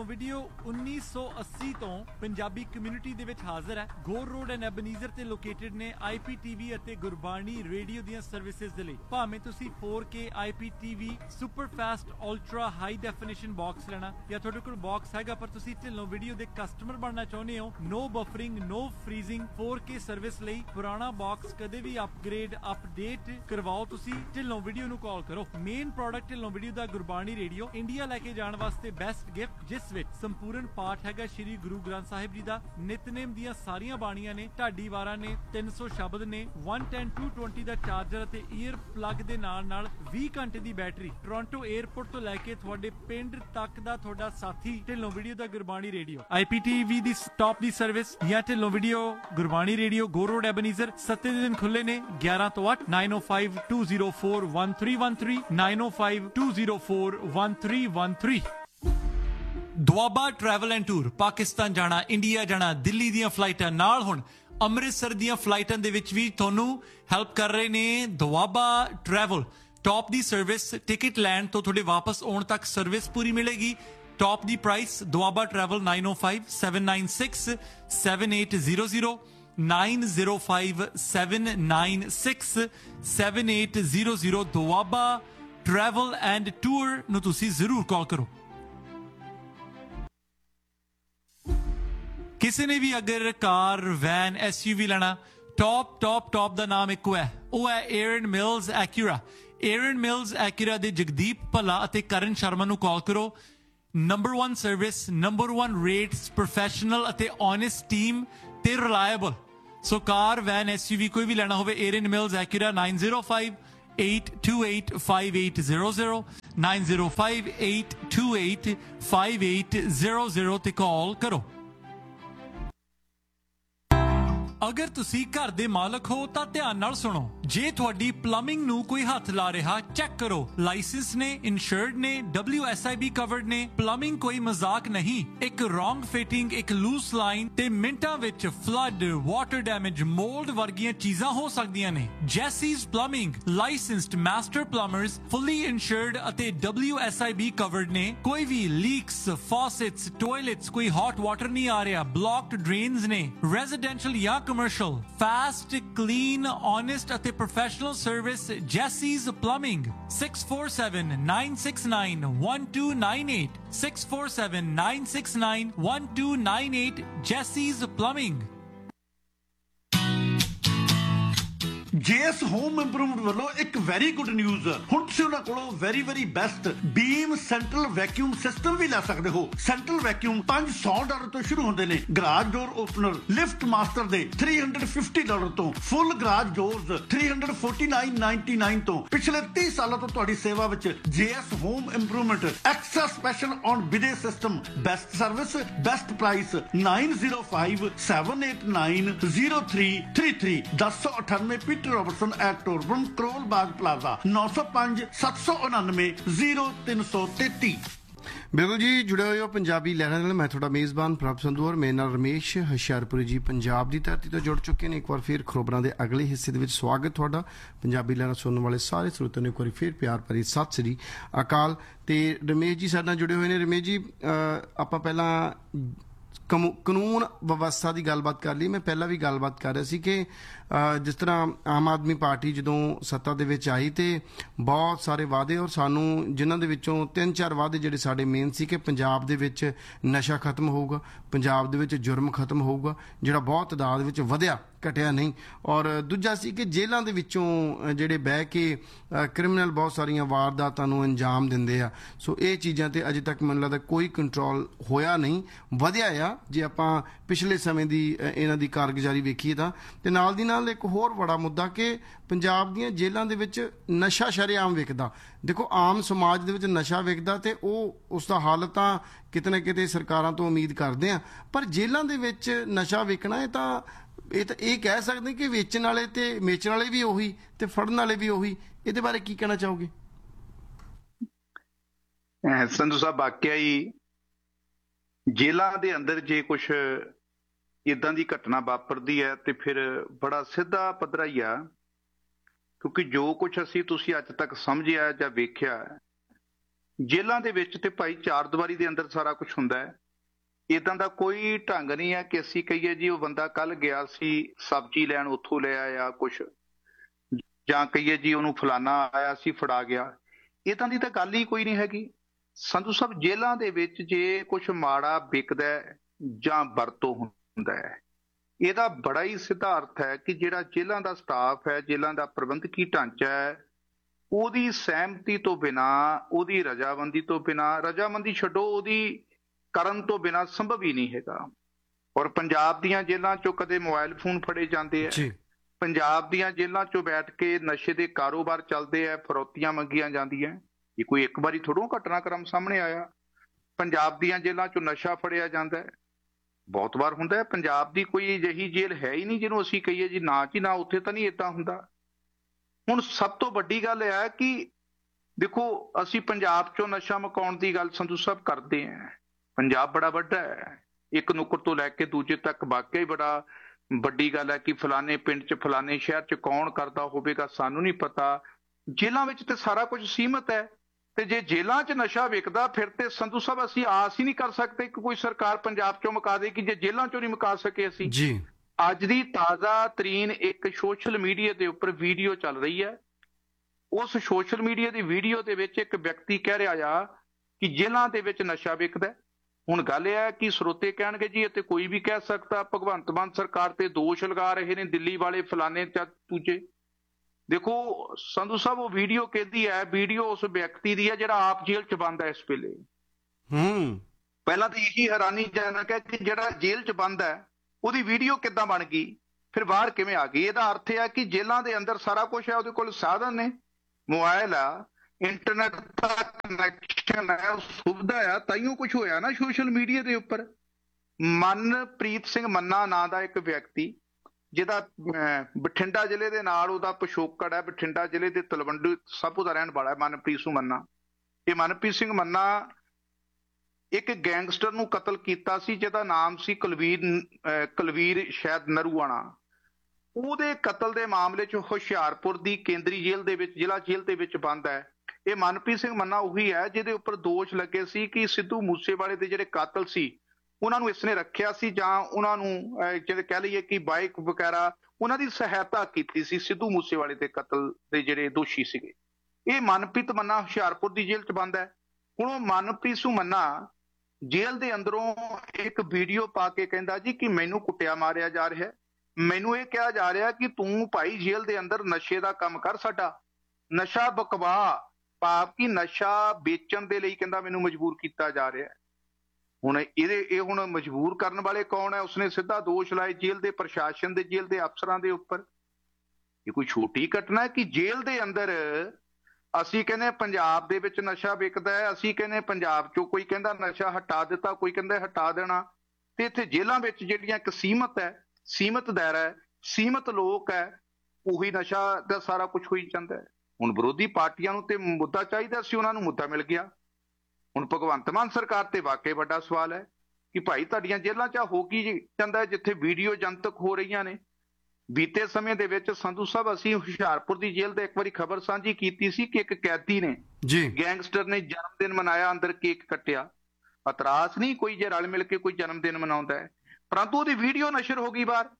Video 1980 ਤੋਂ Punjabi community ਦੇ ਵਿੱਚ ਹਾਜ਼ਰ ਹੈ। ਗੋਰ ਰੋਡ ਐਂਡ ਐਬਨੀਜ਼ਰ ਤੇ ਲੋਕੇਟਡ ਨੇ IPTV ਅਤੇ ਗੁਰਬਾਣੀ ਰੇਡੀਓ ਦੀਆਂ ਸਰਵਿਸਿਜ਼ ਦੇ ਲਈ। ਭਾਵੇਂ ਤੁਸੀਂ 4K IPTV super fast ultra high definition box ਲੈਣਾ ਜਾਂ ਤੁਹਾਡੇ ਕੋਲ ਬਾਕਸ ਹੈਗਾ ਪਰ ਤੁਸੀਂ ਢਿੱਲੋਂ ਵੀਡੀਓ ਦੇ ਕਸਟਮਰ ਬਣਨਾ ਚਾਹੁੰਦੇ ਹੋ, ਨੋ ਬਫਰਿੰਗ ਨੋ ਫਰੀਜ਼ਿੰਗ 4K ਸਰਵਿਸ ਲਈ ਪੁਰਾਣਾ ਬਾਕਸ ਕਦੇ ਵੀ ਅਪਗ੍ਰੇਡ ਅਪਡੇਟ ਕਰਵਾਓ ਤੁਸੀਂ ਢਿੱਲੋਂ ਵੀਡੀਓ ਨੂੰ ਕਾਲ ਕਰੋ। ਮੇਨ ਪ੍ਰੋਡਕਟ ਢਿੱਲੋਂ ਵੀਡੀਓ ਦਾ ਗੁਰਬਾਣੀ ਰੇਡੀਓ, ਇੰਡੀਆ ਲੈ ਕੇ ਜਾਣ ਵਾਸਤੇ ਬੈਸਟ ਗਿਫਟ, ਜਿਸ ਵਿੱਚ ਸੰਪੂਰਨ ਪਾਠ ਹੈਗਾ ਸ਼੍ਰੀ ਗੁਰੂ ਗ੍ਰੰਥ ਸਾਹਿਬ ਜੀ ਦਾ, ਨਿਤਨੇਮ ਦੀਆਂ ਸਾਰੀਆਂ ਬਾਣੀਆਂ ਨੇ, ਢਾਡੀ ਵਾਰਾਂ ਨੇ, 300 ਸ਼ਬਦ ਨੇ, 110 220 ਦਾ ਚਾਰਜਰ ਅਤੇ ਈਅਰ ਪਲੱਗ ਦੇ ਨਾਲ 20 ਘੰਟੇ ਦੀ ਬੈਟਰੀ। ਟੋਰਾਂਟੋ 에ਅਰਪੋਰਟ ਤੋਂ ਲੈ ਕੇ ਤੁਹਾਡੇ ਪਿੰਡ ਤੱਕ ਦਾ ਤੁਹਾਡਾ ਸਾਥੀ ਢਿੱਲੋਂ ਵੀਡੀਓ ਦਾ ਗੁਰਬਾਣੀ ਰੇਡੀਓ। IPTV ਦੀ ਸਟਾਪ ਦੀ ਸਰਵਿਸ ਜਾਂ ਢਿੱਲੋਂ ਵੀਡੀਓ ਗੁਰਬਾਣੀ ਰੇਡੀਓ ਗੋ ਰੋਡ ਐਬਨੀਜ਼ਰ 7 ਦਿਨ ਖੁੱਲੇ ਨੇ 11 ਤੋਂ 8 905 204 1313 905 204 1313। Doaba travel and tour Pakistan ਜਾਣਾ, ਇੰਡੀਆ ਜਾਣਾ, ਦਿੱਲੀ ਦੀਆਂ ਫਲਾਈਟਾਂ ਨਾਲ ਹੁਣ ਅੰਮ੍ਰਿਤਸਰ ਦੀਆਂ ਫਲਾਈਟਾਂ ਦੇ ਵਿੱਚ ਵੀ ਤੁਹਾਨੂੰ ਹੈਲਪ ਕਰ ਰਹੇ ਨੇ ਦੁਆਬਾ ਟਰੈਵਲ। ਟੌਪ ਦੀ ਸਰਵਿਸ, ਟਿਕਟ ਲੈਣ ਤੋਂ ਤੁਹਾਡੇ ਵਾਪਸ ਆਉਣ ਤੱਕ ਸਰਵਿਸ ਪੂਰੀ ਮਿਲੇਗੀ। Top the price. Doaba travel 905 796 7800 905 796 7800। Doaba travel and tour ਨੂੰ ਤੁਸੀਂ ਜ਼ਰੂਰ ਕਾਲ ਕਰੋ। ਕਿਸੇ ਨੇ ਵੀ ਅਗਰ ਕਾਰ, ਵੈਨ, SUV ਲੈਣਾ, ਟੌਪ ਦਾ ਨਾਮ ਇੱਕੋ ਹੈ, ਉਹ ਹੈ ਏਰਨ ਮਿਲਜ਼ ਐਕਿਊਰਾ। ਏਰਨ ਮਿਲਜ਼ ਐਕਿਊਰਾ ਦੇ ਜਗਦੀਪ ਭੱਲਾ ਅਤੇ ਕਰਨ ਸ਼ਰਮਾ ਨੂੰ ਕਾਲ ਕਰੋ। Number 1 service, number 1 rates, professional ਅਤੇ ਓਨੈਸਟ ਟੀਮ ਤੇ ਰਿਲਾਇਬਲ। ਸੋ ਕਾਰ, ਵੈਨ, SUV ਕੋਈ ਵੀ ਲੈਣਾ ਹੋਵੇ, ਏਰਨ ਮਿਲਜ਼ ਐਕਿਊਰਾ 905 828 5800 905 828 5800 ਤੇ ਕਾਲ ਕਰੋ। ਅਗਰ ਤੁਸੀਂ ਘਰ ਦੇ ਮਾਲਕ ਹੋ ਤਾਂ ਧਿਆਨ ਨਾਲ ਸੁਣੋ। ਜੇ ਤੁਹਾਡੀ ਪਲੰਬਿੰਗ ਨੂੰ ਕੋਈ ਹੱਥ ਲਾ ਰਿਹਾ, ਚੈੱਕ ਕਰੋ। ਲਾਇਸੈਂਸ ਨੇ, ਇੰਸ਼ੋਰਡ ਨੇ, WSIB ਕਵਰਡ ਨੇ। ਪਲੰਬਿੰਗ ਕੋਈ ਮਜ਼ਾਕ ਨਹੀਂ। ਇੱਕ ਰੋਂਗ ਫਿਟਿੰਗ, ਇੱਕ ਲੂਸ ਲਾਈਨ ਤੇ ਮਿੰਟਾਂ ਵਿੱਚ ਫਲੱਡ, ਵਾਟਰ ਡੈਮੇਜ, ਮੋਲਡ ਵਰਗੀਆਂ ਚੀਜ਼ਾਂ ਹੋ ਸਕਦੀਆਂ ਨੇ। ਜੈਸੀਜ਼ ਪਲੰਬਿੰਗ, ਲਾਇਸੈਂਸਡ ਮਾਸਟਰ ਪਲੰਬਰਸ, ਫੁੱਲੀ ਇੰਸ਼ੋਰਡ ਅਤੇ WSIB ਕਵਰਡ ਨੇ। ਕੋਈ ਵੀ ਲੀਕਸ, ਫੌਸੇਟਸ, ਟਾਇਲਟਸ, ਕੋਈ ਹੌਟ ਵਾਟਰ ਨਹੀਂ ਆ ਰਿਹਾ, ਬਲੌਕਡ ਡਰੇਨਸ ਨੇ, ਰੈਜ਼ੀਡੈਂਸ਼ੀਅਲ ਜਾਂ ਕਮਰਸ਼ੀਅਲ। ਫਾਸਟ, ਕਲੀਨ, ਓਨੈਸਟ ਅਤੇ professional service Jaycees plumbing. 647 969 1298 647 969 1298 Jaycees plumbing. JS home improvement ਵੱਲੋਂ ਇੱਕ ਵੈਰੀ ਗੁੱਡ ਨਿਊਜ਼। ਹੁਣ ਤੁਸੀਂ ਉਹਨਾਂ ਕੋਲੋਂ ਵੈਰੀ ਬੈਸਟ ਬੀਮ ਸੈਂਟਰਲ ਵੈਕਿਊਮ ਸਿਸਟਮ ਵੀ ਲੈ ਸਕਦੇ ਹੋ। ਸੈਂਟਰਲ ਵੈਕਿਊਮ $500 ਤੋਂ ਸ਼ੁਰੂ ਹੁੰਦੇ ਨੇ। ਗਰਾਜ ਡੋਰ ਓਪਨਰ, ਲਿਫਟ ਮਾਸਟਰ ਦੇ $350 ਤੋਂ, ਫੁੱਲ ਗਰਾਜ ਡੋਰਸ $349.99 ਤੋਂ। ਪਿਛਲੇ 30 ਸਾਲਾਂ ਤੋਂ ਤੁਹਾਡੀ ਸੇਵਾ ਵਿੱਚ JS home improvement. Extra special on ਬਿਦੇ system, best service, best price. 905 789 0333 1098 Peter Robertson at ਟੋਰਬਨ, Karol Bagh plaza, 905 799 0333। ਬਿਲਕੁਲ ਜੀ, ਜੁੜੇ ਹੋਏ ਹੋ ਪੰਜਾਬੀ ਲਹਿਰਾਂ ਨਾਲ। ਮੈਂ ਤੁਹਾਡਾ ਮੇਜ਼ਬਾਨ ਪ੍ਰਭ ਸੰਧੂ ਔਰ ਮੇਰੇ ਨਾਲ ਰਮੇਸ਼ ਹੁਸ਼ਿਆਰਪੁਰੀ ਜੀ ਪੰਜਾਬ ਦੀ ਧਰਤੀ ਤੋਂ ਜੁੜ ਚੁੱਕੇ ਨੇ। ਇੱਕ ਵਾਰ ਫਿਰ ਖਬਰਾਂ ਦੇ ਅਗਲੇ ਹਿੱਸੇ ਦੇ ਵਿੱਚ ਸਵਾਗਤ ਤੁਹਾਡਾ। ਪੰਜਾਬੀ ਲਹਿਰਾਂ ਸੁਣਨ ਵਾਲੇ ਸਾਰੇ ਸਰੋਤਿਆਂ ਨੂੰ ਇੱਕ ਵਾਰੀ ਫਿਰ ਪਿਆਰ ਭਰੀ ਸਤਿ ਸ੍ਰੀ ਅਕਾਲ। ਤੇ ਰਮੇਸ਼ ਜੀ ਸਾਡੇ ਨਾਲ ਜੁੜੇ ਹੋਏ ਨੇ। ਰਮੇਸ਼ ਜੀ, ਆਪਾਂ ਪਹਿਲਾਂ ਕਾਨੂੰਨ ਵਿਵਸਥਾ ਦੀ ਗੱਲਬਾਤ ਕਰ ਲਈ। ਮੈਂ ਪਹਿਲਾਂ ਵੀ ਗੱਲਬਾਤ ਕਰ ਰਿਹਾ ਸੀ ਕਿ ਜਿਸ ਤਰ੍ਹਾਂ ਆਮ ਆਦਮੀ ਪਾਰਟੀ ਜਦੋਂ ਸੱਤਾ ਦੇ ਵਿੱਚ ਆਈ ਤੇ ਬਹੁਤ ਸਾਰੇ ਵਾਅਦੇ, ਔਰ ਸਾਨੂੰ ਜਿਨ੍ਹਾਂ ਦੇ ਵਿੱਚੋਂ 3-4 ਵਾਅਦੇ ਜਿਹੜੇ ਸਾਡੇ ਮੇਨ ਸੀ ਕਿ ਪੰਜਾਬ ਦੇ ਵਿੱਚ ਨਸ਼ਾ ਖਤਮ ਹੋਊਗਾ, ਪੰਜਾਬ ਦੇ ਵਿੱਚ ਜੁਰਮ ਖਤਮ ਹੋਊਗਾ, ਜਿਹੜਾ ਬਹੁਤ ਤਾਦਾਦ ਵਿੱਚ ਵਧਿਆ, ਘਟਿਆ ਨਹੀਂ। ਔਰ ਦੂਜਾ ਸੀ ਕਿ ਜੇਲ੍ਹਾਂ ਦੇ ਵਿੱਚੋਂ ਜਿਹੜੇ ਬਹਿ ਕੇ ਕ੍ਰਿਮੀਨਲ ਬਹੁਤ ਸਾਰੀਆਂ ਵਾਰਦਾਤਾਂ ਨੂੰ ਅੰਜਾਮ ਦਿੰਦੇ ਆ। ਸੋ ਇਹ ਚੀਜ਼ਾਂ ਤੇ ਅਜੇ ਤੱਕ ਮੈਨੂੰ ਲੱਗਦਾ ਕੋਈ ਕੰਟਰੋਲ ਹੋਇਆ ਨਹੀਂ, ਵਧਿਆ ਆ ਜੇ ਆਪਾਂ ਪਿਛਲੇ ਸਮੇਂ ਦੀ ਇਹਨਾਂ ਦੀ ਕਾਰਗੁਜ਼ਾਰੀ ਵੇਖੀਏ ਤਾਂ। ਤੇ ਨਾਲ ਦੀ ਨਾਲ ਇੱਕ ਹੋਰ ਬੜਾ ਮੁੱਦਾ ਕਿ ਪੰਜਾਬ ਦੀਆਂ ਜੇਲ੍ਹਾਂ ਦੇ ਵਿੱਚ ਨਸ਼ਾ ਸ਼ਰੇਆਮ ਵਿਕਦਾ। ਦੇਖੋ, ਆਮ ਸਮਾਜ ਦੇ ਵਿੱਚ ਨਸ਼ਾ ਵਿਕਦਾ ਤੇ ਉਹ ਉਸ ਦਾ ਹੱਲ ਤਾਂ ਕਿਤੇ ਨਾ ਕਿਤੇ ਸਰਕਾਰਾਂ ਤੋਂ ਉਮੀਦ ਕਰਦੇ ਆ, ਪਰ ਜੇਲ੍ਹਾਂ ਦੇ ਵਿੱਚ ਨਸ਼ਾ ਵਿਕਣਾ ਇਹ ਕਹਿ ਸਕਦੇ ਕਿ ਵੇਚਣ ਵਾਲੇ ਤੇ ਵੇਚਣ ਵਾਲੇ ਵੀ ਉਹੀ ਤੇ ਫੜਨ ਵਾਲੇ ਵੀ ਉਹੀ। ਇਹਦੇ ਬਾਰੇ ਕੀ ਕਹਿਣਾ ਚਾਹੋਗੇ? ਸੰਧੂ ਸਾਹਿਬ, ਵਾਕਿਆ ਹੀ ਜੇਲ੍ਹਾਂ ਦੇ ਅੰਦਰ ਜੇ ਕੁਛ ਇਦਾਂ ਦੀ ਘਟਨਾ ਵਾਪਰਦੀ ਹੈ ਤੇ ਫਿਰ ਬੜਾ ਸਿੱਧਾ ਪੱਧਰਾ ਹੀ ਆ, ਕਿਉਂਕਿ ਜੋ ਕੁਛ ਤੁਸੀਂ ਅੱਜ ਤੱਕ ਸਮਝਿਆ ਜਾਂ ਵੇਖਿਆ ਜੇਲ੍ਹਾਂ ਦੇ ਵਿੱਚ ਤੇ ਭਾਈ ਚਾਰ ਦੀਵਾਰੀ ਦੇ ਅੰਦਰ ਸਾਰਾ ਕੁਝ ਹੁੰਦਾ ਹੈ। ਇਦਾਂ ਦਾ ਕੋਈ ਢੰਗ ਨਹੀਂ ਹੈ ਕਿ ਅਸੀਂ ਕਹੀਏ ਜੀ ਉਹ ਬੰਦਾ ਕੱਲ ਗਿਆ ਸੀ ਸਬਜ਼ੀ ਲੈਣ, ਉੱਥੋਂ ਲੈ ਆਇਆ ਕੁਛ, ਜਾਂ ਕਹੀਏ ਜੀ ਉਹਨੂੰ ਫਲਾਨਾ ਆਇਆ ਸੀ ਫੜਾ ਗਿਆ। ਇਦਾਂ ਦੀ ਤਾਂ ਗੱਲ ਹੀ ਕੋਈ ਨਹੀਂ ਹੈਗੀ। ਸੰਧੂ ਸਾਹਿਬ, ਜੇਲ੍ਹਾਂ ਦੇ ਵਿੱਚ ਜੇ ਕੁਛ ਮਾੜਾ ਵਿਕਦਾ ਹੈ ਜਾਂ ਵਰਤੋਂ ਹੁੰਦਾ ਹੈ, ਇਹਦਾ ਬੜਾ ਹੀ ਸਿੱਧਾ ਅਰਥ ਹੈ ਕਿ ਜਿਹੜਾ ਜੇਲ੍ਹਾਂ ਦਾ ਸਟਾਫ ਹੈ, ਜੇਲ੍ਹਾਂ ਦਾ ਪ੍ਰਬੰਧਕੀ ਢਾਂਚਾ ਹੈ, ਉਹਦੀ ਸਹਿਮਤੀ ਤੋਂ ਬਿਨਾ, ਉਹਦੀ ਰਜਾਮੰਦੀ ਤੋਂ ਬਿਨਾ, ਰਜਾਮੰਦੀ ਛੱਡੋ, ਉਹਦੀ ਕਰਨ ਤੋਂ ਬਿਨਾ ਸੰਭਵ ਹੀ ਨਹੀਂ ਹੈਗਾ। ਔਰ ਪੰਜਾਬ ਦੀਆਂ ਜੇਲ੍ਹਾਂ ਚੋਂ ਕਦੇ ਮੋਬਾਈਲ ਫੋਨ ਫੜੇ ਜਾਂਦੇ ਆ, ਪੰਜਾਬ ਦੀਆਂ ਜੇਲ੍ਹਾਂ ਚੋਂ ਬੈਠ ਕੇ ਨਸ਼ੇ ਦੇ ਕਾਰੋਬਾਰ ਚੱਲਦੇ ਆ, ਫਰੌਤੀਆਂ ਮੰਗੀਆਂ ਜਾਂਦੀਆਂ। ਇਹ ਕੋਈ ਇੱਕ ਵਾਰੀ ਥੋੜ੍ਹਾ ਘਟਨਾਕ੍ਰਮ ਸਾਹਮਣੇ ਆਇਆ। ਪੰਜਾਬ ਦੀਆਂ ਜੇਲ੍ਹਾਂ ਚੋਂ ਨਸ਼ਾ ਫੜਿਆ ਜਾਂਦਾ ਹੈ, ਬਹੁਤ ਵਾਰ ਹੁੰਦਾ ਹੈ। ਪੰਜਾਬ ਦੀ ਕੋਈ ਅਜਿਹੀ ਜੇਲ੍ਹ ਹੈ ਹੀ ਨਹੀਂ ਜਿਹਨੂੰ ਅਸੀਂ ਕਹੀਏ ਜੀ ਨਾ ਜੀ ਨਾ, ਉੱਥੇ ਤਾਂ ਨਹੀਂ ਏਦਾਂ ਹੁੰਦਾ। ਹੁਣ ਸਭ ਤੋਂ ਵੱਡੀ ਗੱਲ ਇਹ ਹੈ ਕਿ ਦੇਖੋ, ਅਸੀਂ ਪੰਜਾਬ ਚੋਂ ਨਸ਼ਾ ਮੁਕਾਉਣ ਦੀ ਗੱਲ ਸੰਧੂ ਸਾਹਿਬ ਕਰਦੇ ਹਾਂ। ਪੰਜਾਬ ਬੜਾ ਵੱਡਾ ਹੈ, ਇੱਕ ਨੁੱਕਰ ਤੋਂ ਲੈ ਕੇ ਦੂਜੇ ਤੱਕ ਵਾਕਿਆ ਹੀ ਬੜਾ ਵੱਡੀ ਗੱਲ ਹੈ ਕਿ ਫਲਾਣੇ ਪਿੰਡ 'ਚ, ਫਲਾਣੇ ਸ਼ਹਿਰ 'ਚ ਕੌਣ ਕਰਦਾ ਹੋਵੇਗਾ ਸਾਨੂੰ ਨਹੀਂ ਪਤਾ। ਜੇਲ੍ਹਾਂ ਵਿੱਚ ਤੇ ਸਾਰਾ ਕੁਝ ਸੀਮਤ ਹੈ, ਤੇ ਜੇ ਜੇਲ੍ਹਾਂ 'ਚ ਨਸ਼ਾ ਵਿਕਦਾ ਫਿਰ ਤੇ ਸੰਧੂ ਸਾਹਿਬ ਅਸੀਂ ਆਸ ਹੀ ਨਹੀਂ ਕਰ ਸਕਦੇ ਕਿ ਕੋਈ ਸਰਕਾਰ ਪੰਜਾਬ 'ਚੋਂ ਮੁਕਾ ਦੇਗੀ ਜੇ ਜੇਲ੍ਹਾਂ 'ਚੋਂ ਨਹੀਂ ਮੁਕਾ ਸਕੇ ਅਸੀਂ। ਜੀ, ਅੱਜ ਦੀ ਤਾਜ਼ਾ ਤਰੀਨ ਇੱਕ ਸੋਸ਼ਲ ਮੀਡੀਆ ਦੇ ਉੱਪਰ ਵੀਡੀਓ ਚੱਲ ਰਹੀ ਹੈ। ਉਸ ਸੋਸ਼ਲ ਮੀਡੀਆ ਦੀ ਵੀਡੀਓ ਦੇ ਵਿੱਚ ਇੱਕ ਵਿਅਕਤੀ ਕਹਿ ਰਿਹਾ ਆ ਕਿ ਜੇਲ੍ਹਾਂ ਦੇ ਵਿੱਚ ਨਸ਼ਾ ਵਿਕਦਾ। ਹੁਣ ਗੱਲ ਇਹ ਹੈ ਕਿ ਸਰੋਤੇ ਕਹਿਣਗੇ ਜੀ ਇਹ ਤੇ ਕੋਈ ਵੀ ਕਹਿ ਸਕਦਾ, ਭਗਵੰਤ ਮਾਨ ਸਰਕਾਰ ਤੇ ਦੋਸ਼ ਲਗਾ ਰਹੇ ਨੇ ਦਿੱਲੀ ਵਾਲੇ, ਫਲਾਣੇ ਦੂਜੇ। ਦੇਖੋ ਸੰਧੂ ਸਾਹਿਬ, ਉਹ ਵੀਡੀਓ ਕਹਿੰਦੀ ਹੈ, ਵੀਡੀਓ ਉਸ ਵਿਅਕਤੀ ਦੀ ਹੈ ਜਿਹੜਾ ਆਪ ਜੇਲ੍ਹ 'ਚ ਬੰਦ ਹੈ ਇਸ ਵੇਲੇ। ਪਹਿਲਾਂ ਤਾਂ ਇਹੀ ਹੈਰਾਨੀਜਨਕ ਹੈ ਕਿ ਜਿਹੜਾ ਜੇਲ੍ਹ 'ਚ ਬੰਦ ਹੈ ਉਹਦੀ ਵੀਡੀਓ ਕਿੱਦਾਂ ਬਣ ਗਈ, ਫਿਰ ਬਾਹਰ ਕਿਵੇਂ ਆ ਗਈ। ਇਹਦਾ ਅਰਥ ਹੈ ਕਿ ਜੇਲ੍ਹਾਂ ਦੇ ਅੰਦਰ ਸਾਰਾ ਕੁਝ ਹੈ, ਉਹਦੇ ਕੋਲ ਸਾਧਨ ਨੇ, ਮੋਬਾਈਲ ਆ, ਇੰਟਰਨੈਟ ਦਾ ਕਨੈਕਸ਼ਨ ਹੈ, ਸੁਵਿਧਾ ਆ, ਤਾਈਓ ਕੁਝ ਹੋਇਆ ਨਾ ਸੋਸ਼ਲ ਮੀਡੀਆ ਦੇ ਉੱਪਰ। ਮਨਪ੍ਰੀਤ ਸਿੰਘ ਮੰਨਾ ਨਾਂ ਦਾ ਇੱਕ ਵਿਅਕਤੀ, ਜਿਹਦਾ ਬਠਿੰਡਾ ਜ਼ਿਲ੍ਹੇ ਦੇ ਨਾਲ ਉਹਦਾ ਪਿਛੋਕੜ ਹੈ, ਬਠਿੰਡਾ ਜ਼ਿਲ੍ਹੇ ਦੇ ਤਲਵੰਡੀ ਸਾਬੋ ਦਾ ਰਹਿਣ ਵਾਲਾ ਹੈ ਮਨਪ੍ਰੀਤ ਸਿੰਘ ਮੰਨਾ। ਇਹ ਮਨਪ੍ਰੀਤ ਸਿੰਘ ਮੰਨਾ ਇੱਕ ਗੈਂਗਸਟਰ ਨੂੰ ਕਤਲ ਕੀਤਾ ਸੀ ਜਿਹਦਾ ਨਾਮ ਸੀ ਕੁਲਵੀਰ ਸ਼ਾਇਦ ਨਰੂਆਣਾ। ਉਹਦੇ ਕਤਲ ਦੇ ਮਾਮਲੇ 'ਚ ਹੁਸ਼ਿਆਰਪੁਰ ਦੀ ਕੇਂਦਰੀ ਜੇਲ੍ਹ ਦੇ ਵਿੱਚ, ਜ਼ਿਲ੍ਹਾ ਜੇਲ੍ਹ ਦੇ ਵਿੱਚ ਬੰਦ ਹੈ। ਇਹ ਮਨਪ੍ਰੀਤ ਸਿੰਘ ਮੰਨਾ ਉਹੀ ਹੈ ਜਿਹਦੇ ਉੱਪਰ ਦੋਸ਼ ਲੱਗੇ ਸੀ ਕਿ ਸਿੱਧੂ ਮੂਸੇਵਾਲੇ ਦੇ ਜਿਹੜੇ ਕਾਤਲ ਸੀ ਉਹਨਾਂ ਨੂੰ ਇਸਨੇ ਰੱਖਿਆ ਸੀ, ਜਾਂ ਉਹਨਾਂ ਨੂੰ ਜਿਹੜੇ ਕਹਿ ਲਈਏ ਕਿ ਬਾਈਕ ਵਗੈਰਾ ਉਹਨਾਂ ਦੀ ਸਹਾਇਤਾ ਕੀਤੀ ਸੀ ਸਿੱਧੂ ਮੂਸੇਵਾਲੇ ਦੇ ਕਤਲ ਦੇ ਜਿਹੜੇ ਦੋਸ਼ੀ ਸੀਗੇ। ਇਹ ਮਨਪ੍ਰੀਤ ਮੰਨਾ ਹੁਸ਼ਿਆਰਪੁਰ ਦੀ ਜੇਲ੍ਹ 'ਚ ਬੰਦ ਹੈ। ਹੁਣ ਉਹ ਮਨਪ੍ਰੀਤ ਸਿੰਘ ਮੰਨਾ ਜੇਲ੍ਹ ਦੇ ਅੰਦਰੋਂ ਇੱਕ ਵੀਡੀਓ ਪਾ ਕੇ ਕਹਿੰਦਾ ਜੀ ਕਿ ਮੈਨੂੰ ਕੁੱਟਿਆ ਮਾਰਿਆ ਜਾ ਰਿਹਾ, ਮੈਨੂੰ ਇਹ ਕਿਹਾ ਜਾ ਰਿਹਾ ਕਿ ਤੂੰ ਭਾਈ ਜੇਲ੍ਹ ਦੇ ਅੰਦਰ ਨਸ਼ੇ ਦਾ ਕੰਮ ਕਰ, ਸਾਡਾ ਨਸ਼ਾ ਬਕਵਾ, ਭਾਵ ਕਿ ਨਸ਼ਾ ਵੇਚਣ ਦੇ ਲਈ ਕਹਿੰਦਾ ਮੈਨੂੰ ਮਜਬੂਰ ਕੀਤਾ ਜਾ ਰਿਹਾ। ਹੁਣ ਇਹ ਹੁਣ ਮਜਬੂਰ ਕਰਨ ਵਾਲੇ ਕੌਣ ਹੈ? ਉਸਨੇ ਸਿੱਧਾ ਦੋਸ਼ ਲਾਏ ਜੇਲ੍ਹ ਦੇ ਪ੍ਰਸ਼ਾਸਨ ਦੇ, ਜੇਲ੍ਹ ਦੇ ਅਫਸਰਾਂ ਦੇ ਉੱਪਰ। ਇਹ ਕੋਈ ਛੋਟੀ ਘਟਨਾ ਹੈ ਕਿ ਜੇਲ੍ਹ ਦੇ ਅੰਦਰ ਅਸੀਂ ਕਹਿੰਦੇ ਪੰਜਾਬ ਦੇ ਵਿੱਚ ਨਸ਼ਾ ਵਿਕਦਾ ਹੈ, ਅਸੀਂ ਕਹਿੰਦੇ ਪੰਜਾਬ ਚੋਂ, ਕੋਈ ਕਹਿੰਦਾ ਨਸ਼ਾ ਹਟਾ ਦਿੱਤਾ, ਕੋਈ ਕਹਿੰਦਾ ਹਟਾ ਦੇਣਾ, ਤੇ ਇੱਥੇ ਜੇਲ੍ਹਾਂ ਵਿੱਚ ਜਿਹੜੀਆਂ ਇੱਕ ਸੀਮਤ ਹੈ, ਸੀਮਤ ਦਾਇਰਾ ਹੈ, ਸੀਮਤ ਲੋਕ ਹੈ, ਉਹੀ ਨਸ਼ਾ ਦਾ ਸਾਰਾ ਕੁਝ ਹੋਈ ਜਾਂਦਾ ਹੈ। ਹੁਣ ਵਿਰੋਧੀ ਪਾਰਟੀਆਂ ਨੂੰ ਤੇ ਮੁੱਦਾ ਚਾਹੀਦਾ ਸੀ, ਉਹਨਾਂ ਨੂੰ ਮੁੱਦਾ ਮਿਲ ਗਿਆ। ਹੁਣ ਭਗਵੰਤ ਮਾਨ ਸਰਕਾਰ ਤੇ ਵਾਕਈ ਵੱਡਾ ਸਵਾਲ ਹੈ ਕਿ ਭਾਈ ਤੁਹਾਡੀਆਂ ਜੇਲ੍ਹਾਂ 'ਚ ਹੋ ਕੀ ਜਾਂਦਾ ਜਿੱਥੇ ਵੀਡੀਓ ਜਨਤਕ ਹੋ ਰਹੀਆਂ ਨੇ। ਬੀਤੇ ਸਮੇਂ ਦੇ ਵਿੱਚ ਸੰਧੂ ਸਾਹਿਬ ਅਸੀਂ ਹੁਸ਼ਿਆਰਪੁਰ ਦੀ ਜੇਲ੍ਹ ਤੇ ਇੱਕ ਵਾਰੀ ਖਬਰ ਸਾਂਝੀ ਕੀਤੀ ਸੀ ਕਿ ਇੱਕ ਕੈਦੀ ਨੇ, ਗੈਂਗਸਟਰ ਨੇ ਜਨਮ ਦਿਨ ਮਨਾਇਆ, ਅੰਦਰ ਕੇਕ ਕੱਟਿਆ। ਇਤਰਾਜ਼ ਨਹੀਂ ਕੋਈ ਜੇ ਰਲ ਮਿਲ ਕੇ ਕੋਈ ਜਨਮ ਦਿਨ ਮਨਾਉਂਦਾ ਹੈ, ਪਰੰਤੂ ਉਹਦੀ ਵੀਡੀਓ ਨਸ਼ਰ ਹੋ ਗਈ ਬਾਹਰ।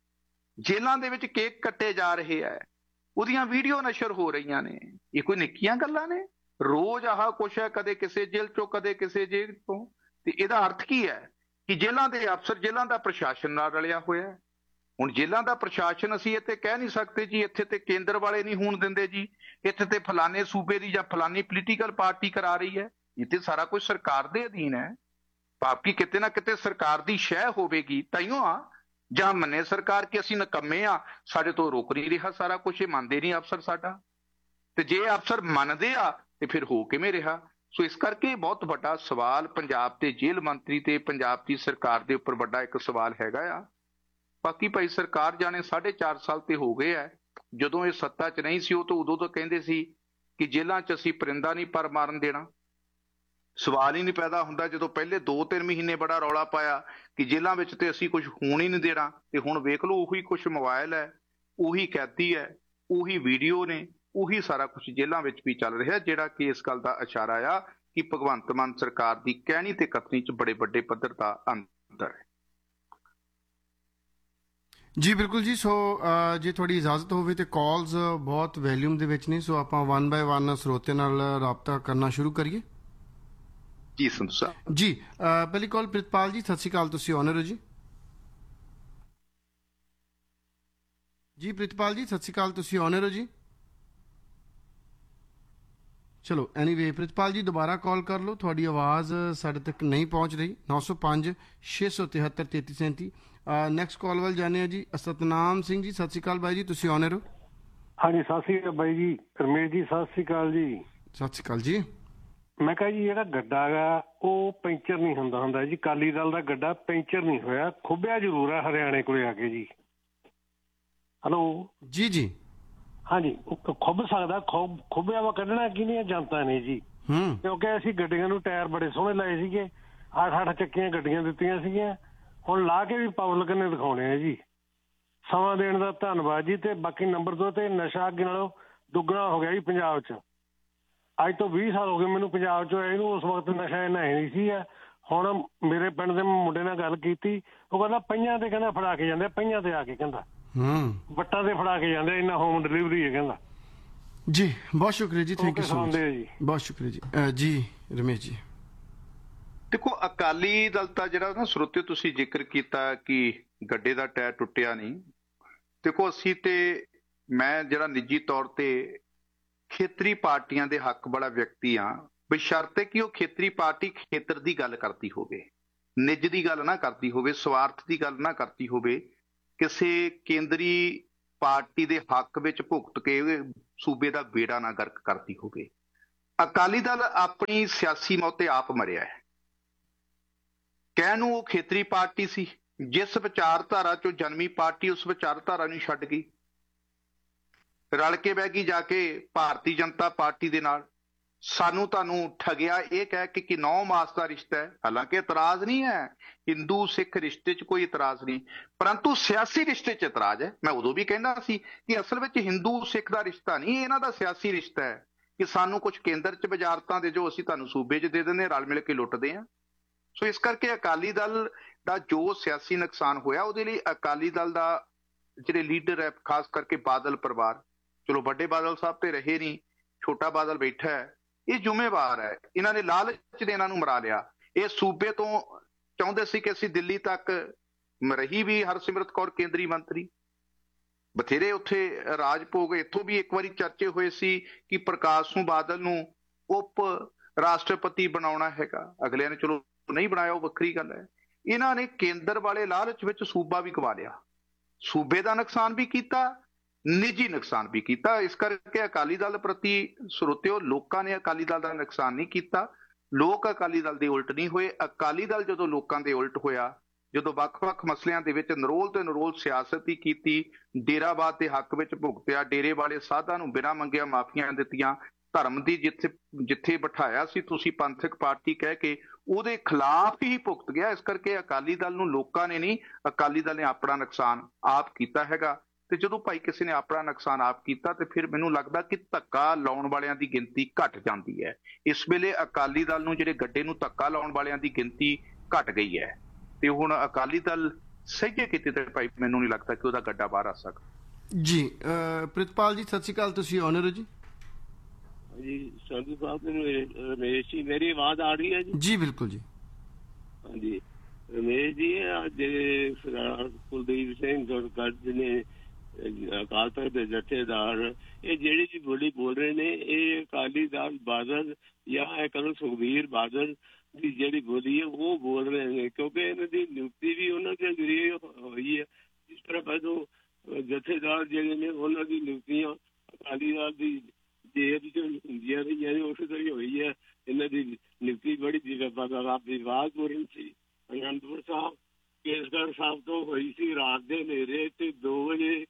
ਜੇਲ੍ਹਾਂ ਦੇ ਵਿੱਚ ਕੇਕ ਕੱਟੇ ਜਾ ਰਹੇ ਹੈ, ਉਹਦੀਆਂ ਵੀਡੀਓ ਨਸ਼ਰ ਹੋ ਰਹੀਆਂ ਨੇ। ਇਹ ਕੋਈ ਨਿੱਕੀਆਂ ਗੱਲਾਂ ਨੇ? ਰੋਜ਼ ਆਹ ਕੁਛ ਹੈ, ਕਦੇ ਕਿਸੇ ਜੇਲ੍ਹ ਚੋਂ ਕਦੇ ਕਿਸੇ ਜੇਲ੍ਹ ਤੋਂ। ਤੇ ਇਹਦਾ ਅਰਥ ਕੀ ਹੈ ਕਿ ਜੇਲ੍ਹਾਂ ਦੇ ਅਫਸਰ, ਜੇਲ੍ਹਾਂ ਦਾ ਪ੍ਰਸ਼ਾਸਨ ਨਾਲ ਰਲਿਆ ਹੋਇਆ ਹੈ। ਹੁਣ ਜੇਲ੍ਹਾਂ ਦਾ ਪ੍ਰਸ਼ਾਸਨ ਅਸੀਂ ਇੱਥੇ ਕਹਿ ਨਹੀਂ ਸਕਦੇ ਜੀ ਇੱਥੇ ਤੇ ਕੇਂਦਰ ਵਾਲੇ ਨਹੀਂ ਹੋਣ ਦਿੰਦੇ ਜੀ, ਇੱਥੇ ਤੇ ਫਲਾਣੇ ਸੂਬੇ ਦੀ ਜਾਂ ਫਲਾਣੀ ਪੋਲੀਟੀਕਲ ਪਾਰਟੀ ਕਰਾ ਰਹੀ ਹੈ। ਇੱਥੇ ਸਾਰਾ ਕੁਝ ਸਰਕਾਰ ਦੇ ਅਧੀਨ ਹੈ, ਭਾਵ ਕਿ ਕਿਤੇ ਨਾ ਕਿਤੇ ਸਰਕਾਰ ਦੀ ਸ਼ਹਿ ਹੋਵੇਗੀ ਤਾਈਓ ਆ। ਜਾਂ ਮੰਨੇ ਸਰਕਾਰ ਕਿ ਅਸੀਂ ਨਕੰਮੇ ਆ, ਸਾਡੇ ਤੋਂ ਰੁਕ ਨਹੀਂ ਰਿਹਾ ਸਾਰਾ ਕੁਝ, ਇਹ ਮੰਨਦੇ ਨਹੀਂ ਅਫਸਰ ਸਾਡਾ। ਤੇ ਜੇ ਅਫਸਰ ਮੰਨਦੇ ਆ ਤੇ ਫਿਰ ਹੋ ਕਿਵੇਂ ਰਿਹਾ? ਸੋ ਇਸ ਕਰਕੇ ਬਹੁਤ ਵੱਡਾ ਸਵਾਲ ਪੰਜਾਬ ਦੇ ਜੇਲ੍ਹ ਮੰਤਰੀ ਤੇ ਪੰਜਾਬ ਦੀ ਸਰਕਾਰ ਦੇ ਉੱਪਰ ਵੱਡਾ ਇੱਕ ਸਵਾਲ ਹੈਗਾ ਆ। ਬਾਕੀ ਭਾਈ ਸਰਕਾਰ ਜਾਣੇ 4.5 ਸਾਲ ਤੇ ਹੋ ਗਏ ਆ, ਜਦੋਂ ਇਹ ਸੱਤਾ 'ਚ ਨਹੀਂ ਸੀ ਉਹ ਤੋਂ ਉਦੋਂ ਤੋਂ ਕਹਿੰਦੇ ਸੀ ਕਿ ਜੇਲ੍ਹਾਂ 'ਚ ਅਸੀਂ ਪਰਿੰਦਾ ਨਹੀਂ ਪਰ ਮਾਰਨ ਦੇਣਾ। ਸਵਾਲ ਹੀ ਨਹੀਂ ਪੈਦਾ ਹੁੰਦਾ ਜਦੋਂ ਪਹਿਲੇ 2-3 ਮਹੀਨੇ ਬੜਾ ਰੌਲਾ ਪਾਇਆ ਕਿ ਜੇਲ੍ਹਾਂ ਵਿੱਚ ਤੇ ਅਸੀਂ ਕੁਝ ਹੋਣ ਹੀ ਨਹੀਂ ਦੇਣਾ, ਤੇ ਹੁਣ ਵੇਖ ਲਓ ਉਹੀ ਕੁਝ ਮੋਬਾਈਲ ਹੈ, ਉਹੀ ਕੈਦੀ ਹੈ, ਉਹੀ ਵੀਡੀਓ ਨੇ, ਉਹੀ ਸਾਰਾ ਕੁਝ ਜੇਲ੍ਹਾਂ ਵਿੱਚ ਵੀ ਚੱਲ ਰਿਹਾ, ਜਿਹੜਾ ਕਿ ਇਸ ਗੱਲ ਦਾ ਇਸ਼ਾਰਾ ਆ ਕਿ ਭਗਵੰਤ ਮਾਨ ਸਰਕਾਰ ਦੀ ਕਹਿਣੀ ਤੇ ਕਥਨੀ 'ਚ ਬੜੇ ਵੱਡੇ ਪੱਧਰ ਦਾ ਅੰਤਰ ਹੈ। ਜੀ ਬਿਲਕੁਲ ਜੀ। ਸੋ ਜੇ ਤੁਹਾਡੀ ਇਜਾਜ਼ਤ ਹੋਵੇ ਤੇ ਕਾਲਸ ਬਹੁਤ ਵੈਲਿਊਮ ਦੇ ਵਿੱਚ ਨੇ, ਸੋ ਆਪਾਂ 1 ਬਾਏ 1 ਸਰੋਤੇ ਨਾਲ ਰਾਬਤਾ ਕਰਨਾ ਸ਼ੁਰੂ ਕਰੀਏ। ਜੀ ਸੰਧੂ ਸਾਹਿਬ। ਜੀ ਪਹਿਲੀ ਕਾਲ ਪ੍ਰਿਤਪਾਲ ਜੀ, ਸਤਿ ਸ਼੍ਰੀ ਅਕਾਲ, ਤੁਸੀਂ ਆਨਰ ਹੋ ਜੀ। ਜੀ ਪ੍ਰਿਤਪਾਲ ਜੀ, ਸਤਿ ਸ਼੍ਰੀ ਅਕਾਲ, ਤੁਸੀਂ ਆਨਰ ਹੋ ਜੀ। ਚਲੋ ਐਨੀਵੇ ਪ੍ਰਿਤਪਾਲ ਜੀ ਦੁਬਾਰਾ ਕਾਲ ਕਰ ਲਓ, ਤੁਹਾਡੀ ਆਵਾਜ਼ ਸਾਡੇ ਤੱਕ ਨਹੀਂ ਪਹੁੰਚ ਰਹੀ। 905 673 3337। ਨੈਕਸਟ ਕਾਲ ਵੱਲ ਜਾਂਦੇ ਆ ਜੀ। ਸਤਨਾਮ ਸਿੰਘ ਜੀ, ਸਤਿ ਸ਼੍ਰੀ ਅਕਾਲ ਬਾਈ ਜੀ, ਤੁਸੀਂ ਆਨਰ ਹੋ। ਹਾਂਜੀ ਸਤਿ ਸ਼੍ਰੀ ਅਕਾਲ ਬਾਈ ਜੀ। ਰਮੇਸ਼ ਜੀ ਸਤਿ ਸ਼੍ਰੀ ਅਕਾਲ ਜੀ। ਸਤਿ ਸ਼੍ਰੀ ਅਕਾਲ ਜੀ। ਮੈਂ ਕਿਹਾ ਜੀ ਜਿਹੜਾ ਗੱਡਾ ਗਾ ਉਹ ਪੈਂਚਰ ਨਹੀਂ ਹੁੰਦਾ ਜੀ। ਅਕਾਲੀ ਦਲ ਦਾ ਗੱਡਾ ਪੈਂਚਰ ਨਹੀਂ ਹੋਇਆ, ਖੁੱਬਿਆ ਜ਼ਰੂਰ ਹੈ ਹਰਿਆਣੇ ਕੋਲੇ ਆ ਕੇ ਜੀ। ਹੈਲੋ ਜੀ ਜੀ। ਹਾਂਜੀ ਖੁੱਬ ਸਕਦਾ, ਖੁੱਬਿਆ ਵਾ ਕੱਢਣਾ ਕੀ ਨਹੀਂ ਜਨਤਾ ਨੇ ਜੀ। ਕਿਉਂਕਿ ਅਸੀਂ ਗੱਡੀਆਂ ਨੂੰ ਟਾਇਰ ਬੜੇ ਸੋਹਣੇ ਲਾਏ ਸੀਗੇ, 8-8 ਚੱਕੀਆਂ ਗੱਡੀਆਂ ਦਿੱਤੀਆਂ ਸੀਗੀਆਂ, ਹੁਣ ਲਾ ਕੇ ਵੀ ਪਬਲਿਕ ਨੇ ਦਿਖਾਉਣੇ ਆ ਜੀ। ਸਮਾਂ ਦੇਣ ਦਾ ਧੰਨਵਾਦ ਜੀ। ਤੇ ਬਾਕੀ ਨੰਬਰ 2 ਤੇ ਨਸ਼ਾ ਅੱਗੇ ਨਾਲੋਂ ਦੁੱਗਣਾ ਹੋ ਗਿਆ ਜੀ ਪੰਜਾਬ 'ਚ। ਅੱਜ ਤੋਂ 20 ਸਾਲ ਹੋ ਗਏ ਮੈਨੂੰ ਪੰਜਾਬ 'ਚ ਆਏ ਨੂੰ, ਉਸ ਵਕਤ ਨਸ਼ਾ ਇੰਨਾ ਹੈ ਨਹੀਂ ਸੀ। ਹੁਣ ਮੇਰੇ ਪਿੰਡ ਦੇ ਮੁੰਡੇ ਨਾਲ ਗੱਲ ਕੀਤੀ, ਉਹ ਕਹਿੰਦਾ ਪਈਆਂ ਤੇ ਕਹਿੰਦਾ ਫੜਾ ਕੇ ਜਾਂਦੇ, ਪਈਆਂ ਤੇ ਆ ਕੇ ਕਹਿੰਦਾ ਵੱਟਾਂ ਤੇ ਫੜਾ ਕੇ ਜਾਂਦੇ, ਇੰਨਾ ਹੋਮ ਡਿਲੀਵਰੀ ਹੈ ਕਹਿੰਦਾ। ਜੀ ਬਹੁਤ ਸ਼ੁਕਰੀਆ ਜੀ, ਥੈਂਕ ਯੂ ਸੋ ਮਚ ਜੀ, ਬਹੁਤ ਸ਼ੁਕਰੀਆ ਜੀ। ਜੀ ਰਮੇਸ਼ ਜੀ। ਦੇਖੋ ਅਕਾਲੀ ਦਲ ਤਾਂ ਜਿਹੜਾ ਨਾ ਸਰੋਤੇ ਤੁਸੀਂ ਜ਼ਿਕਰ ਕੀਤਾ ਕਿ ਗੱਡੇ ਦਾ ਟਾਇਰ ਟੁੱਟਿਆ ਨਹੀਂ। ਦੇਖੋ ਅਸੀਂ ਤੇ ਮੈਂ ਜਿਹੜਾ ਨਿੱਜੀ ਤੌਰ ਤੇ ਖੇਤਰੀ ਪਾਰਟੀਆਂ ਦੇ ਹੱਕ ਵਾਲਾ ਵਿਅਕਤੀ ਹਾਂ, ਬਸ਼ਰਤੇ ਕਿ ਉਹ ਖੇਤਰੀ ਪਾਰਟੀ ਖੇਤਰ ਦੀ ਗੱਲ ਕਰਦੀ ਹੋਵੇ, ਨਿੱਜ ਦੀ ਗੱਲ ਨਾ ਕਰਦੀ ਹੋਵੇ, ਸਵਾਰਥ ਦੀ ਗੱਲ ਨਾ ਕਰਦੀ ਹੋਵੇ, ਕਿਸੇ ਕੇਂਦਰੀ ਪਾਰਟੀ ਦੇ ਹੱਕ ਵਿੱਚ ਭੁਗਤ ਕੇ ਸੂਬੇ ਦਾ ਬੇੜਾ ਨਾ ਗਰਕ ਕਰਦੀ ਹੋਵੇ। ਅਕਾਲੀ ਦਲ ਆਪਣੀ ਸਿਆਸੀ ਮੌਤ ਤੇ ਆਪ ਮਰਿਆ ਹੈ। ਕਹਿਣ ਨੂੰ ਉਹ ਖੇਤਰੀ ਪਾਰਟੀ ਸੀ, ਜਿਸ ਵਿਚਾਰਧਾਰਾ ਚੋਂ ਜਨਮੀ ਪਾਰਟੀ ਉਸ ਵਿਚਾਰਧਾਰਾ ਨੂੰ ਛੱਡ ਗਈ, ਰਲ ਕੇ ਬਹਿ ਗਈ ਜਾ ਕੇ ਭਾਰਤੀ ਜਨਤਾ ਪਾਰਟੀ ਦੇ ਨਾਲ। ਸਾਨੂੰ ਤੁਹਾਨੂੰ ਠਗਿਆ ਇਹ ਕਹਿ ਕੇ ਕਿ 9 ਮਾਸ ਦਾ ਰਿਸ਼ਤਾ ਹੈ। ਹਾਲਾਂਕਿ ਇਤਰਾਜ਼ ਨਹੀਂ ਹੈ, ਹਿੰਦੂ ਸਿੱਖ ਰਿਸ਼ਤੇ 'ਚ ਕੋਈ ਇਤਰਾਜ਼ ਨਹੀਂ, ਪਰੰਤੂ ਸਿਆਸੀ ਰਿਸ਼ਤੇ 'ਚ ਇਤਰਾਜ਼ ਹੈ। ਮੈਂ ਉਦੋਂ ਵੀ ਕਹਿੰਦਾ ਸੀ ਕਿ ਅਸਲ ਵਿੱਚ ਹਿੰਦੂ ਸਿੱਖ ਦਾ ਰਿਸ਼ਤਾ ਨਹੀਂ, ਇਹਨਾਂ ਦਾ ਸਿਆਸੀ ਰਿਸ਼ਤਾ ਹੈ ਕਿ ਸਾਨੂੰ ਕੁਝ ਕੇਂਦਰ 'ਚ ਵਜ਼ਾਰਤਾਂ ਦੇ ਜੋ ਅਸੀਂ ਤੁਹਾਨੂੰ ਸੂਬੇ 'ਚ ਦੇ ਦਿੰਦੇ, ਰਲ ਮਿਲ ਕੇ ਲੁੱਟਦੇ ਹਾਂ। ਸੋ ਇਸ ਕਰਕੇ ਅਕਾਲੀ ਦਲ ਦਾ ਜੋ ਸਿਆਸੀ ਨੁਕਸਾਨ ਹੋਇਆ, ਉਹਦੇ ਲਈ ਅਕਾਲੀ ਦਲ ਦਾ ਜਿਹੜੇ ਲੀਡਰ ਹੈ, ਖਾਸ ਕਰਕੇ ਬਾਦਲ ਪਰਿਵਾਰ, ਚਲੋ ਵੱਡੇ ਬਾਦਲ ਸਾਹਿਬ ਤੇ ਰਹੇ ਨਹੀਂ, ਛੋਟਾ ਬਾਦਲ ਬੈਠਾ ਹੈ, ਇਹ ਜ਼ਿੰਮੇਵਾਰ ਹੈ। ਇਹਨਾਂ ਨੇ ਲਾਲਚ ਦੇ ਇਹਨਾਂ ਨੂੰ ਮਰਾ ਲਿਆ। ਇਹ ਸੂਬੇ ਤੋਂ ਚਾਹੁੰਦੇ ਸੀ ਕਿ ਅਸੀਂ ਦਿੱਲੀ ਤੱਕ ਰਹੀ ਵੀ ਹਰਸਿਮਰਤ ਕੌਰ ਕੇਂਦਰੀ ਮੰਤਰੀ, ਬਥੇਰੇ ਉੱਥੇ ਰਾਜ ਭੋਗ। ਇੱਥੋਂ ਵੀ ਇੱਕ ਵਾਰੀ ਚਰਚੇ ਹੋਏ ਸੀ ਕਿ ਪ੍ਰਕਾਸ਼ ਸਿੰਘ ਬਾਦਲ ਨੂੰ ਉਪ ਰਾਸ਼ਟਰਪਤੀ ਬਣਾਉਣਾ ਹੈਗਾ, ਅਗਲਿਆਂ ਨੇ ਚਲੋ ਨਹੀਂ ਬਣਾਇਆ, ਉਹ ਵੱਖਰੀ ਗੱਲ ਹੈ। ਇਹਨਾਂ ਨੇ ਕੇਂਦਰ ਵਾਲੇ ਲਾਲਚ ਵਿੱਚ ਸੂਬਾ ਵੀ ਗਵਾ ਲਿਆ, ਸੂਬੇ ਦਾ ਨੁਕਸਾਨ ਵੀ ਕੀਤਾ, ਨਿੱਜੀ ਨੁਕਸਾਨ ਵੀ ਕੀਤਾ। ਇਸ ਕਰਕੇ ਅਕਾਲੀ ਦਲ ਪ੍ਰਤੀ ਸਰੋਤਿਓ, ਲੋਕਾਂ ਨੇ ਅਕਾਲੀ ਦਲ ਦਾ ਨੁਕਸਾਨ ਨਹੀਂ ਕੀਤਾ, ਲੋਕ ਅਕਾਲੀ ਦਲ ਦੇ ਉਲਟ ਨਹੀਂ ਹੋਏ। ਅਕਾਲੀ ਦਲ ਜਦੋਂ ਲੋਕਾਂ ਦੇ ਉਲਟ ਹੋਇਆ, ਜਦੋਂ ਵੱਖ-ਵੱਖ ਮਸਲਿਆਂ ਦੇ ਵਿੱਚ ਨਰੋਲ ਤੇ ਨਰੋਲ ਸਿਆਸਤ ਹੀ ਕੀਤੀ, ਡੇਰਾਵਾਦ ਦੇ ਹੱਕ ਵਿੱਚ ਭੁਗਤਿਆ, ਡੇਰੇ ਵਾਲੇ ਸਾਧਾਂ ਨੂੰ ਬਿਨਾਂ ਮੰਗਿਆ ਮਾਫੀਆਂ ਦਿੱਤੀਆਂ, ਧਰਮ ਦੀ ਜਿੱਥੇ ਬਿਠਾਇਆ ਸੀ ਤੁਸੀਂ ਪੰਥਕ ਪਾਰਟੀ ਕਹਿ ਕੇ, ਉਹਦੇ ਖਿਲਾਫ ਹੀ ਭੁਗਤ ਗਿਆ। ਇਸ ਕਰਕੇ ਅਕਾਲੀ ਦਲ ਨੂੰ ਲੋਕਾਂ ਨੇ ਨਹੀਂ, ਅਕਾਲੀ ਦਲ ਨੇ ਆਪਣਾ ਨੁਕਸਾਨ ਆਪ ਕੀਤਾ ਹੈਗਾ। ਤੇ ਜਦੋਂ ਭਾਈ ਕਿਸੇ ਨੇ ਆਪਣਾ ਨੁਕਸਾਨ ਆਪ ਕੀਤਾ ਤੇ ਫਿਰ ਮੈਨੂੰ ਲੱਗਦਾ ਕਿ ਧੱਕਾ ਲਾਉਣ ਵਾਲਿਆਂ ਦੀ ਗਿਣਤੀ ਘਟ ਜਾਂਦੀ ਹੈ। ਇਸ ਵੇਲੇ ਅਕਾਲੀ ਦਲ ਨੂੰ ਜਿਹੜੇ ਗੱਡੇ ਨੂੰ ਧੱਕਾ ਲਾਉਣ ਵਾਲਿਆਂ ਦੀ ਗਿਣਤੀ ਘਟ ਗਈ ਹੈ ਤੇ ਹੁਣ ਅਕਾਲੀ ਦਲ ਸਹੀਏ ਕਿਤੇ ਤੇ ਭਾਈ ਮੈਨੂੰ ਨਹੀਂ ਲੱਗਦਾ ਕਿ ਉਹਦਾ ਗੱਡਾ ਬਾਹਰ ਆ ਸਕਦਾ। ਜੀ ਪ੍ਰਿਤਪਾਲ ਜੀ ਸਤਿ ਸ਼੍ਰੀ ਅਕਾਲ, ਤੁਸੀਂ ਆਨਰ ਹੋ ਜੀ। ਜੀ ਸੰਧੂ ਸਾਹਿਬ ਨੂੰ ਰਮੇਸ਼ ਜੀ ਮੇਰੀ ਆਵਾਜ਼ ਆ ਰਹੀ ਹੈ ਜੀ? ਜੀ ਬਿਲਕੁਲ ਜੀ। ਹਾਂਜੀ ਰਮੇਸ਼ ਜੀ, ਜਿਹੜੇ ਸਰਦਾਰ ਕੁਲਦੀਪ ਸਿੰਘ ਗੁਰਗੱਜ ਨੇ ਅਕਾਲ ਤਖਤ ਦੇ ਜਥੇਦਾਰ, ਇਹ ਜਿਹੜੀ ਜੀ ਬੋਲੀ ਬੋਲ ਰਹੇ ਨੇ, ਇਹ ਅਕਾਲੀ ਦਲ ਬਾਦਲ ਜਾਂ ਇਹ ਕਦੋਂ ਸੁਖਬੀਰ ਬਾਦਲ ਦੀ ਜਿਹੜੀ ਬੋਲੀ ਹੈ ਉਹ ਬੋਲ ਰਹੇ ਨੇ, ਕਿਉਂਕਿ ਇਹਨਾਂ ਦੀ ਨਿਯੁਕਤੀ ਵੀ ਉਹਨਾਂ ਦੇ ਜ਼ਰੀਏ ਹੋਈ ਹੈ। ਜਿਸ ਤਰ੍ਹਾਂ ਪਹਿਲਾਂ ਜਥੇਦਾਰ ਜਿਹੜੇ ਨੇ ਉਹਨਾਂ ਦੀ ਨਿਯੁਕਤੀਆਂ ਅਕਾਲੀ ਦਲ ਦੀ ਜੇਬ ਚ ਹੁੰਦੀਆਂ ਰਹੀਆਂ ਨੇ, ਉਸੇ ਤਰ੍ਹਾਂ ਹੋਈ ਹੈ। ਇਹਨਾਂ ਦੀ ਨਿਯੁਕਤੀ ਬੜੀ ਵਿਵਾਦਪੂਰਨ ਸੀ। ਅਨੰਦਪੁਰ ਸਾਹਿਬ ਕੇਸਗੜ੍ਹ ਸਾਹਿਬ ਤੋਂ ਹੋਈ ਸੀ ਰਾਤ ਦੇ ਹਨੇਰੇ ਤੇ 2 ਵਜੇ,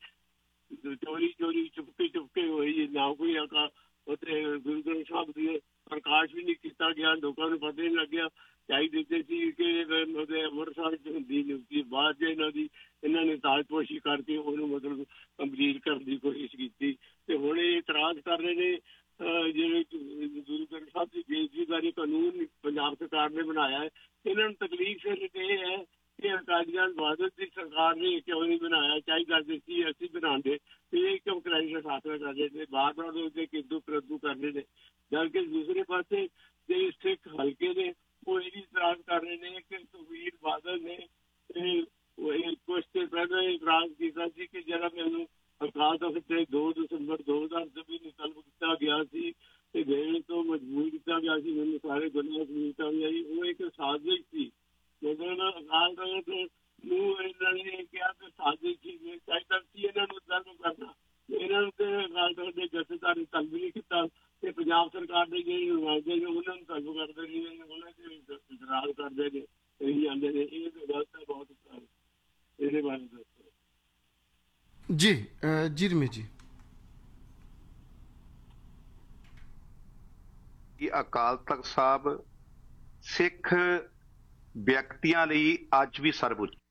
ਚੋਰੀ ਚੁਪਕੇ ਹੋਈ, ਨਾ ਕੋਈ ਉੱਥੇ ਗੁਰੂ ਗ੍ਰੰਥ ਸਾਹਿਬ ਦੀ ਪ੍ਰਕਾਸ਼ ਵੀ ਨਹੀਂ ਕੀਤਾ ਗਿਆ, ਲੋਕਾਂ ਨੂੰ ਪਤਾ ਨਹੀਂ ਲੱਗਿਆ। ਚਾਹੀ ਦਿੱਤੇ ਸੀ ਕਿ ਅੰਮ੍ਰਿਤਸਰ ਚ ਹੁੰਦੀ ਨਿਯੁਕਤੀ, ਬਾਅਦ ਇਹਨਾਂ ਨੇ ਤਾਜਪੋਸ਼ੀ ਕਰਕੇ ਉਹਨੂੰ ਮਤਲਬ ਕੰਪਲੀਟ ਕਰਨ ਦੀ ਕੋਸ਼ਿਸ਼ ਕੀਤੀ ਤੇ ਹੁਣ ਇਹ ਇਤਰਾਜ਼ ਕਰ ਰਹੇ ਨੇ ਜਿਹੜੇ ਗੁਰੂ ਗ੍ਰੰਥ ਸਾਹਿਬ ਦੀ ਬੇਇੱਜ਼ਤੀ ਬਾਰੇ ਕਾਨੂੰਨ ਪੰਜਾਬ ਸਰਕਾਰ ਨੇ ਬਣਾਇਆ ਹੈ। ਇਹਨਾਂ ਨੂੰ ਤਕਲੀਫ ਸਿਰਫ ਇਹ ਹੈ ਕਿ ਅਕਾਲੀ ਦਲ ਬਾਦਲ ਦੀ ਸਰਕਾਰ ਨੇ ਕਿਉਂ ਨਹੀਂ ਬਣਾਇਆ, ਚਾਹੀਦਾ ਸੀ ਅਸੀਂ ਬਣਾਉਂਦੇ, ਇਹ ਕਿਉਂ ਕ੍ਰਾਈਸਿਸ ਹਾਸਲ ਕਰਦੇ ਨੇ, ਬਾਰ-ਬਾਰ ਉਹਦੇ ਕਿੱਦੂ ਪ੍ਰਦੂ ਕਰਦੇ ਨੇ। ਜਦਕਿ ਦੂਸਰੇ ਪਾਸੇ ਜਿਹੜੇ ਸਿੱਖ ਹਲਕੇ ਨੇ ਉਹ ਇਹ ਵੀ ਇਤਰਾਜ਼ ਕਰ ਰਹੇ ਨੇ ਕਿ ਸੁਖਬੀਰ ਬਾਦਲ ਨੇ ਕੁਛ ਤੇ ਪਹਿਲਾਂ ਇਤਰਾਜ਼ ਕੀਤਾ ਸੀ ਕਿ ਜਿਹੜਾ ਮੈਨੂੰ ਅਕਾਲ ਤਖਤ ਤੇ 2 ਦਸੰਬਰ 2024 ਨੂੰ ਤਲਬ ਕੀਤਾ ਗਿਆ ਸੀ ਤੇ ਦੇਣ ਤੋਂ ਮਜਬੂਰ ਕੀਤਾ ਗਿਆ ਸੀ, ਮੈਨੂੰ ਸਾਰੇ ਗੁਨਾਹ ਕੀਤਾ ਗਿਆ ਸੀ, ਉਹ ਇੱਕ ਸਾਜ਼ਿਸ਼ ਸੀ। ਜਦੋਂ ਅਕਾਲ ਤਖਤ ਨੂੰ ਇਹਨਾਂ ਨੇ ਕਿਹਾ ਕਿ ਸਾਜ਼ਿਸ਼ ਸੀ, ਚਾਹੀਦਾ ਸੀ ਇਹਨਾਂ ਨੂੰ ਤਲਬ ਕਰਨਾ, ਇਹਨਾਂ ਨੂੰ ਤੇ ਅਕਾਲ ਤਖਤ ਦੇ ਜਥੇਦਾਰ ਨੇ ਤਲਬ ਨਹੀਂ ਕੀਤਾ ਤੇ ਪੰਜਾਬ ਸਰਕਾਰ ਦੇ ਜਿਹੜੇ ਨੁਮਾਇੰਦੇ ਨੇ ਉਹਨਾਂ ਨੂੰ ਤਲਬ ਕਰਦੇ ਨੇ, ਉਹਨਾਂ ਦੇ ਇਤਰਾਜ਼ ਕਰਦੇ ਨੇ, ਕਹੀ ਜਾਂਦੇ ਨੇ। ਇਹ ਗਲਤ ਹੈ ਬਹੁਤ। ਇਹਦੇ ਬਾਰੇ ਦੱਸੋ ਜੀ ਰਮੇਸ਼ ਜੀ। ਕਿ ਅਕਾਲ ਤਖਤ ਸਾਹਿਬ ਸਿੱਖ ਵਿਅਕਤੀਆਂ ਲਈ ਅੱਜ ਵੀ ਸਰਵਉੱਚ